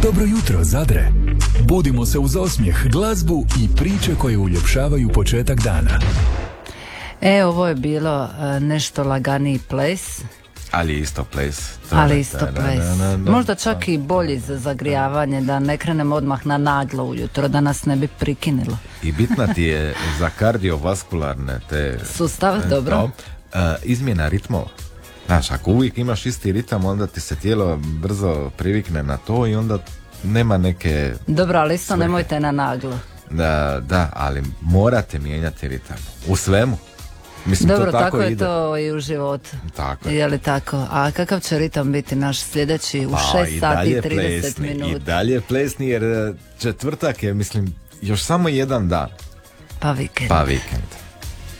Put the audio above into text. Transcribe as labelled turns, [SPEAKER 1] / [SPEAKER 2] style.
[SPEAKER 1] Dobro jutro, Zadre. Budimo se uz osmijeh, glazbu i priče koje uljepšavaju početak dana.
[SPEAKER 2] Ovo je bilo nešto laganiji ples.
[SPEAKER 3] Ali isto ples.
[SPEAKER 2] Ali isto ples. Možda čak i bolji za zagrijavanje, da ne krenemo odmah na naglo ujutro, da nas ne bi prikinilo.
[SPEAKER 3] I bitna ti je za kardiovaskularne te...
[SPEAKER 2] Sustav, dobro.
[SPEAKER 3] Izmjena ritmova. Znaš, ako uvijek imaš isti ritam, onda ti se tijelo brzo privikne na to i onda nema neke...
[SPEAKER 2] Dobro, ali isto nemojte na naglo.
[SPEAKER 3] Da, ali morate mijenjati ritam. U svemu. Mislim,
[SPEAKER 2] dobro,
[SPEAKER 3] to tako
[SPEAKER 2] je
[SPEAKER 3] ide.
[SPEAKER 2] to i u životu.
[SPEAKER 3] Tako je.
[SPEAKER 2] Je li tako? A kakav će ritam biti naš sljedeći u 6 sati i 30 minuta?
[SPEAKER 3] I dalje plesni, jer četvrtak je, mislim, još samo jedan dan.
[SPEAKER 2] Pa vikend.